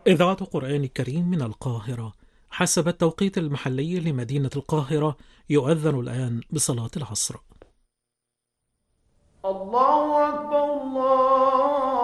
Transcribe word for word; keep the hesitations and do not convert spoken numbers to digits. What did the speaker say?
إذاعة قرآن الكريم من القاهرة حسب التوقيت المحلي لمدينة القاهرة. يؤذن الآن بصلاة العصر. الله أكبر الله